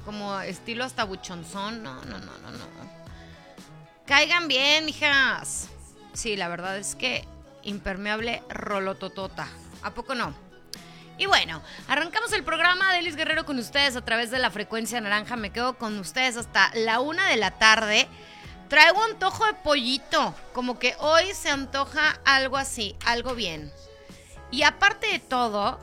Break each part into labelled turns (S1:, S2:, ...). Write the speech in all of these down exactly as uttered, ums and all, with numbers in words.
S1: como estilo hasta buchonzón. No, no, no, no, no. Caigan bien, mijas. Sí, la verdad es que impermeable rolototota. ¿A poco no? Y bueno, arrancamos el programa de Elis Guerrero con ustedes a través de la frecuencia naranja. Me quedo con ustedes hasta la una de la tarde. Traigo antojo de pollito, como que hoy se antoja algo así, algo bien. Y aparte de todo,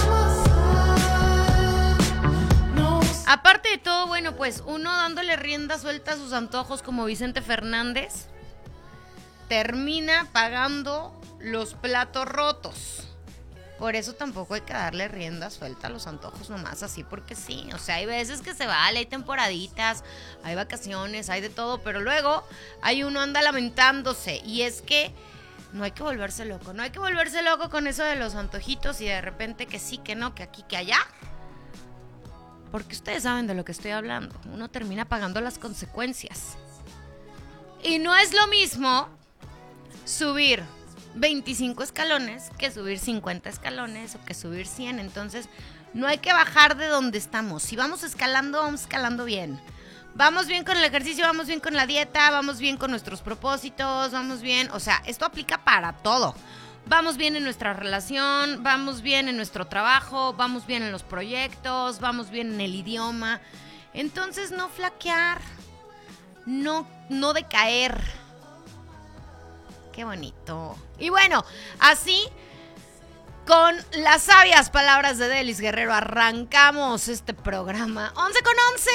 S1: aparte de todo, bueno, pues uno dándole rienda suelta a sus antojos como Vicente Fernández, termina pagando los platos rotos. Por eso tampoco hay que darle rienda suelta a los antojos nomás así porque sí. O sea, hay veces que se vale, hay temporaditas, hay vacaciones, hay de todo, pero luego hay uno anda lamentándose. Y es que no hay que volverse loco, no hay que volverse loco con eso de los antojitos y de repente que sí, que no, que aquí, que allá. Porque ustedes saben de lo que estoy hablando. Uno termina pagando las consecuencias. Y no es lo mismo subir veinticinco escalones que subir cincuenta escalones o que subir cien. Entonces no hay que bajar de donde estamos. Si vamos escalando, vamos escalando bien. Vamos bien con el ejercicio, vamos bien con la dieta, vamos bien con nuestros propósitos, vamos bien, o sea, esto aplica para todo. Vamos bien en nuestra relación, vamos bien en nuestro trabajo, vamos bien en los proyectos, vamos bien en el idioma. Entonces no flaquear, no, no decaer. Qué bonito. Y bueno, así, con las sabias palabras de Elis Guerrero, arrancamos este programa. once con once.